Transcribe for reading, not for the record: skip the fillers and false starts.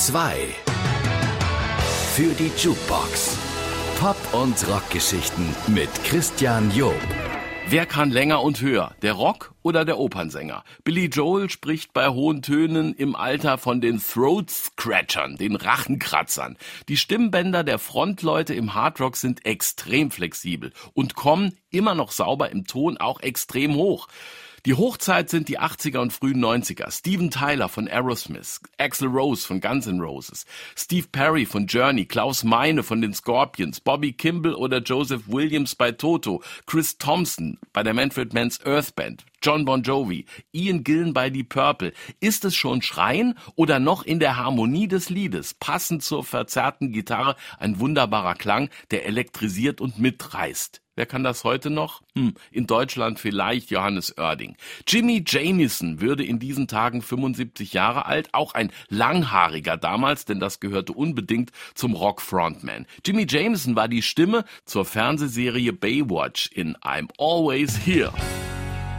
2 für die Jukebox. Pop- und Rockgeschichten mit Christian Job. Wer kann länger und höher, der Rock- oder der Opernsänger? Billy Joel spricht bei hohen Tönen im Alter von den Throat-Scratchern, den Rachenkratzern. Die Stimmbänder der Frontleute im Hardrock sind extrem flexibel und kommen immer noch sauber im Ton auch extrem hoch. Die Hochzeit sind die 80er und frühen 90er. Steven Tyler von Aerosmith, Axl Rose von Guns N' Roses, Steve Perry von Journey, Klaus Meine von den Scorpions, Bobby Kimball oder Joseph Williams bei Toto, Chris Thompson bei der Manfred Mann's Earth Band, John Bon Jovi, Ian Gillan bei Deep Purple. Ist es schon Schreien oder noch in der Harmonie des Liedes, passend zur verzerrten Gitarre, ein wunderbarer Klang, der elektrisiert und mitreißt? Wer kann das heute noch? In Deutschland vielleicht Johannes Oerding. Jimmy Jamison würde in diesen Tagen 75 Jahre alt, auch ein Langhaariger damals, denn das gehörte unbedingt zum Rock-Frontman. Jimmy Jamison war die Stimme zur Fernsehserie Baywatch in I'm Always Here.